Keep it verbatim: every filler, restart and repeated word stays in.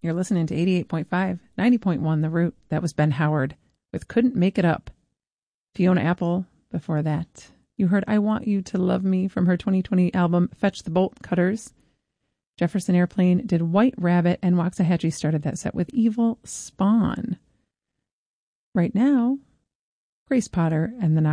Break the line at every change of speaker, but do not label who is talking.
You're listening to eighty-eight point five, ninety point one The Root. That was Ben Howard with Couldn't Make It Up. Fiona Apple before that. You heard I Want You to Love Me from her twenty twenty album Fetch the Bolt Cutters. Jefferson Airplane did White Rabbit, and Waxahachie started that set with Evil Spawn. Right now, Grace Potter and the